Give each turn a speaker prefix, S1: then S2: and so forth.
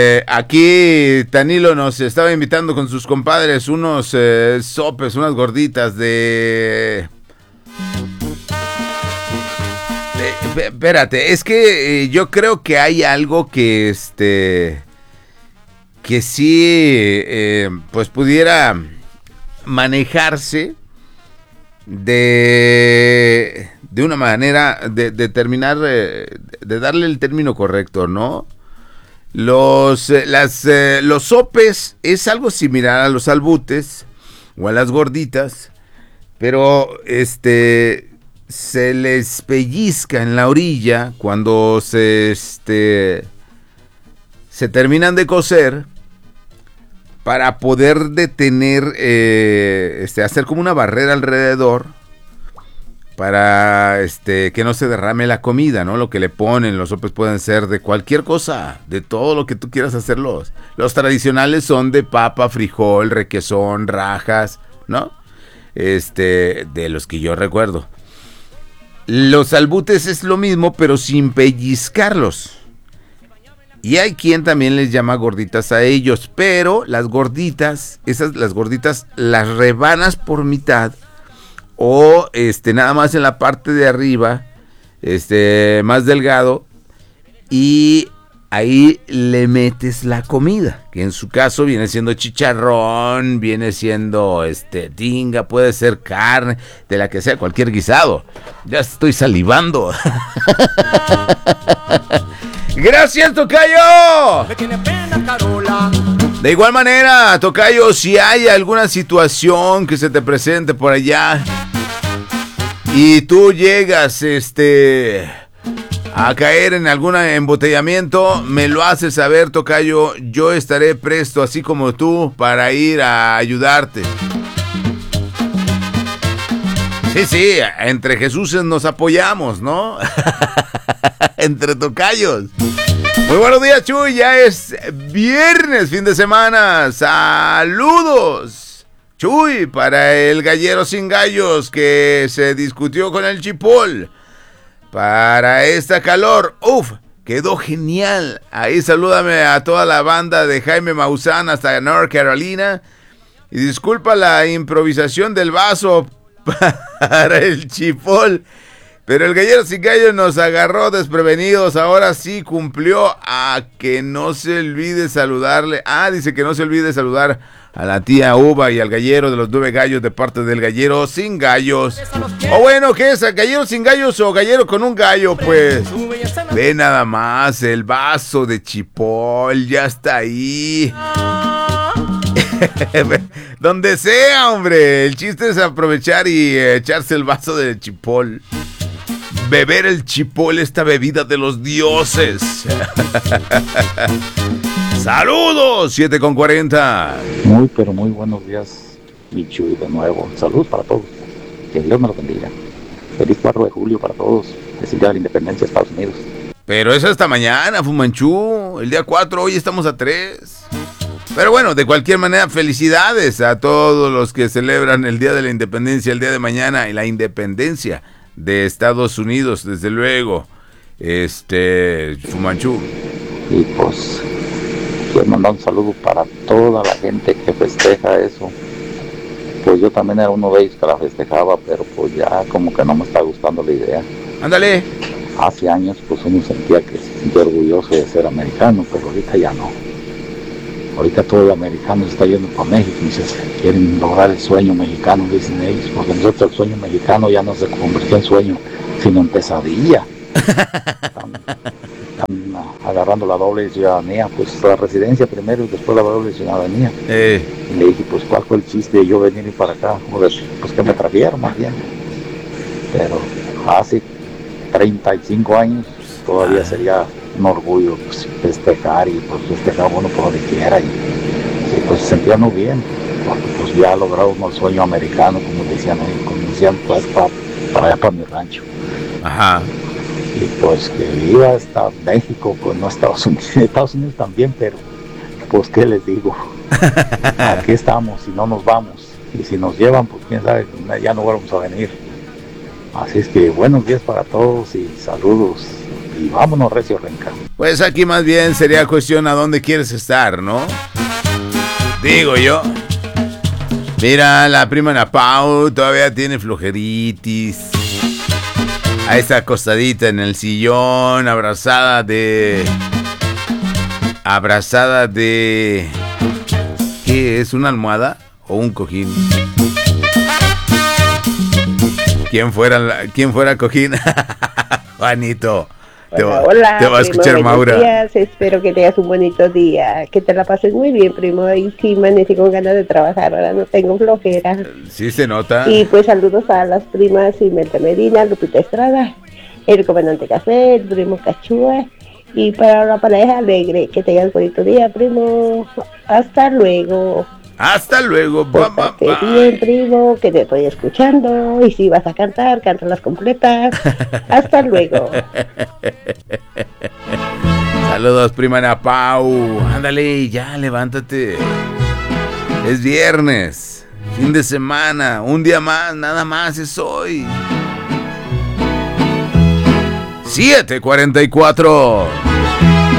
S1: Aquí Tanilo nos estaba invitando con sus compadres unos sopes, unas gorditas de... Espérate, es que yo creo que hay algo que que sí pues pudiera manejarse de una manera de terminar, de darle el término correcto, ¿no? Los sopes es algo similar a los albutes o a las gorditas, pero se les pellizca en la orilla cuando se terminan de cocer para poder detener, hacer como una barrera alrededor para que no se derrame la comida, ¿no? Lo que le ponen, los sopes pueden ser de cualquier cosa, de todo lo que tú quieras hacerlos. Los tradicionales son de papa, frijol, requesón, rajas, ¿no? De los que yo recuerdo. Los albutes es lo mismo, pero sin pellizcarlos. Y hay quien también les llama gorditas a ellos, pero las gorditas las rebanas por mitad o nada más en la parte de arriba, más delgado, y ahí le metes la comida, que en su caso viene siendo chicharrón, viene siendo tinga, puede ser carne, de la que sea, cualquier guisado. Ya estoy salivando. ¡Gracias, tocayo! De igual manera, tocayo, si hay alguna situación que se te presente por allá y tú llegas a caer en algún embotellamiento, me lo haces saber, tocayo. Yo estaré presto, así como tú, para ir a ayudarte. Sí, entre Jesuses nos apoyamos, ¿no? Entre tocayos. Muy buenos días, Chuy. Ya es viernes, fin de semana. Saludos, Chuy, para el gallero sin gallos que se discutió con el chipol. Para esta calor, quedó genial. Ahí salúdame a toda la banda de Jaime Maussan hasta North Carolina. Y disculpa la improvisación del vaso para el chipol, pero el gallero sin gallo nos agarró desprevenidos. Ahora sí cumplió. A que no se olvide saludarle. Dice que no se olvide saludar a la tía Uva y al gallero de los 9 gallos de parte del gallero sin gallos. O bueno, ¿qué es? ¿Gallero sin gallos o gallero con un gallo? Pues ve nada más, el vaso de chipol ya está ahí. Donde sea, hombre. El chiste es aprovechar y echarse el vaso de chipol. Beber el chipol, esta bebida de los dioses. ¡Saludos! 7:40.
S2: Muy, pero muy buenos días, mi Chuy, de nuevo. Saludos para todos. Que Dios me lo bendiga. Feliz 4 de julio para todos. Es el día de la independencia de Estados Unidos.
S1: Pero es hasta mañana, Fumanchú. El día 4, hoy estamos a 3. Pero bueno, de cualquier manera, felicidades a todos los que celebran el Día de la Independencia, el día de mañana, y la independencia de Estados Unidos, desde luego. Fumanchú.
S2: Y pues, quiero mandar un saludo para toda la gente que festeja eso. Pues yo también era uno de ellos que la festejaba, pero pues ya como que no me está gustando la idea.
S1: Ándale.
S2: Hace años pues uno sentía que se sentía orgulloso de ser americano, pero ahorita ya no. Ahorita todo el americano está yendo para México y se quieren lograr el sueño mexicano, dicen ellos, porque nosotros el sueño mexicano ya no se convirtió en sueño, sino en pesadilla. Están agarrando la doble ciudadanía, pues la residencia primero y después la doble ciudadanía. Y le dije, pues ¿cuál fue el chiste de yo venir para acá? Pues que me trajeron más bien. Pero hace 35 años todavía sería un orgullo pues, festejar y pues festejar uno por donde quiera y pues se sentía uno bien, porque pues ya logramos el sueño americano, como decían pues para allá para mi rancho.
S1: Ajá.
S2: Y pues que viva hasta México, pues no Estados Unidos también, pero pues qué les digo, aquí estamos y no nos vamos, y si nos llevan pues quién sabe, ya no vamos a venir. Así es que buenos días para todos y saludos. y vámonos recio renca.
S1: Pues aquí más bien sería cuestión a dónde quieres estar, ¿no? Digo yo. Mira, la prima Ana Pau todavía tiene flojeritis. Ahí está acostadita en el sillón, abrazada de... ¿Qué es? ¿Una almohada o un cojín? ¿Quién fuera cojín? Juanito.
S3: Hola,
S1: te va a escuchar
S3: primo,
S1: Maura.
S3: Días. Espero que tengas un bonito día, que te la pases muy bien, primo. Y sí, amanecí con ganas de trabajar, ahora no tengo flojera.
S1: Sí se nota.
S3: Y pues saludos a las primas Imelda Medina, Lupita Estrada, el comandante Café, el primo Cachúa. Y para la pareja alegre, que tengas bonito día, primo. Hasta luego.
S1: Hasta luego.
S3: Pórtate bien, primo, que te estoy escuchando. Y si vas a cantar, cántalas completas. Hasta luego.
S1: Saludos, prima Ana Pau. Ándale, ya, levántate. Es viernes, fin de semana, un día más, nada más es hoy. 7:44.